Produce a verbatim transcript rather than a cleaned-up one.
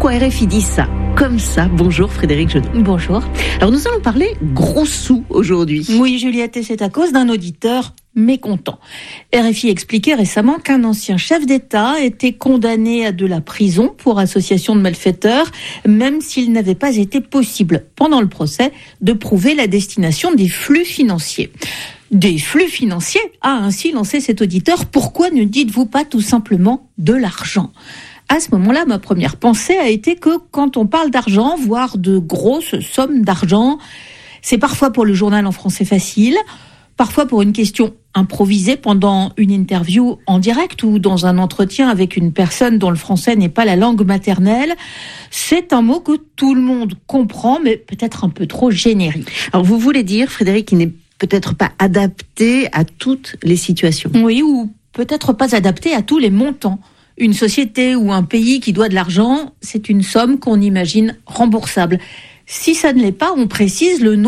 Pourquoi R F I dit ça comme ça? Bonjour Frédérique Genot. Bonjour. Alors nous allons parler gros sous aujourd'hui. Oui Juliette, et c'est à cause d'un auditeur mécontent. R F I expliquait récemment qu'un ancien chef d'État était condamné à de la prison pour association de malfaiteurs, même s'il n'avait pas été possible, pendant le procès, de prouver la destination des flux financiers. Des flux financiers, a ainsi lancé cet auditeur. Pourquoi ne dites-vous pas tout simplement de l'argent ? À ce moment-là, ma première pensée a été que quand on parle d'argent, voire de grosses sommes d'argent, c'est parfois pour le journal en français facile, parfois pour une question improvisée pendant une interview en direct ou dans un entretien avec une personne dont le français n'est pas la langue maternelle. C'est un mot que tout le monde comprend, mais peut-être un peu trop générique. Alors vous voulez dire, Frédérique, qu'il n'est peut-être pas adapté à toutes les situations. Oui, ou peut-être pas adapté à tous les montants. Une société ou un pays qui doit de l'argent, c'est une somme qu'on imagine remboursable. Si ça ne l'est pas, on précise le nom